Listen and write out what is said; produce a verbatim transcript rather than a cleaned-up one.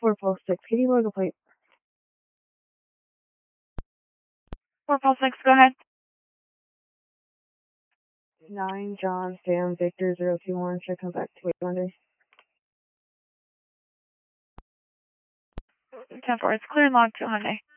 four Pulse six, can you log a plate? four Pulse six, go ahead. nine John Sam Victor zero two one, should come back to eight Monday. ten four, it's clear and logged to Hyundai.